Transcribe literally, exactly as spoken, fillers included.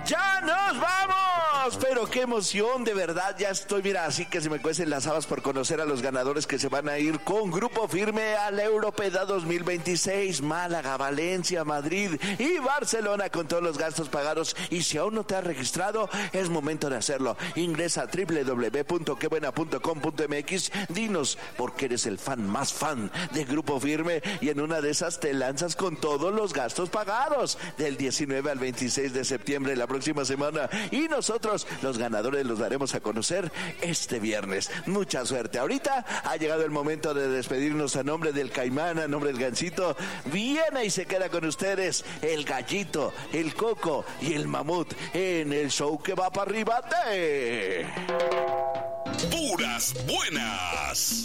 ¡Ya nos vamos! Pero qué emoción, de verdad, ya estoy, mira, así que se me cuecen las habas por conocer a los ganadores que se van a ir con Grupo Firme al Europeda dos mil veintiséis, Málaga, Valencia, Madrid y Barcelona con todos los gastos pagados. Y si aún no te has registrado, es momento de hacerlo. Ingresa a doble u doble u doble u punto qué buena punto com punto m x, dinos por qué eres el fan más fan de Grupo Firme y en una de esas te lanzas con todos los gastos pagados del diecinueve al veintiséis de septiembre la próxima semana, y nosotros los ganadores los daremos a conocer este viernes. Mucha suerte. Ahorita ha llegado el momento de despedirnos a nombre del Caimán, a nombre del Gansito. Viene y se queda con ustedes el Gallito, el Coco y el Mamut en el show que va para arriba de... Puras buenas.